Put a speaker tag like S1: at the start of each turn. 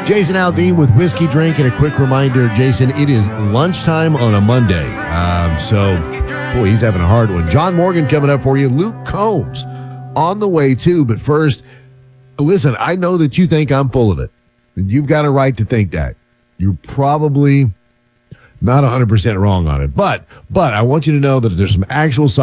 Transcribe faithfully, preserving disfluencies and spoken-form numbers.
S1: Jason Aldean with Whiskey Drink, and a quick reminder, Jason, it is lunchtime on a Monday. Um, so, boy, he's having a hard one. John Morgan coming up for you. Luke Combs on the way, too. But first, listen, I know that you think I'm full of it. And you've got a right to think that. You're probably not one hundred percent wrong on it. But, but I want you to know that there's some actual